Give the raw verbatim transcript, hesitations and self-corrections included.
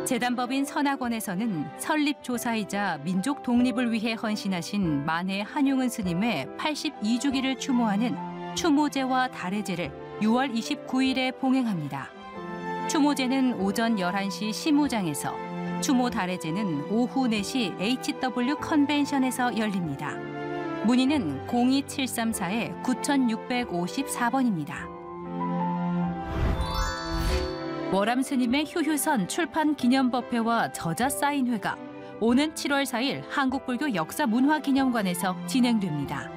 재단법인 선학원에서는 설립조사이자 민족 독립을 위해 헌신하신 만해 한용운 스님의 팔십이 주기를 추모하는 추모제와 달해제를 유월 이십구일에 봉행합니다. 추모제는 오전 열한 시 시무장에서, 추모 달해제는 오후 네 시 에이치더블유 컨벤션에서 열립니다. 문의는 공이 칠삼사 구육오사 번입니다. 월암 스님의 휴휴선 출판 기념법회와 저자 사인회가 오는 칠월 사일 한국불교 역사문화기념관에서 진행됩니다.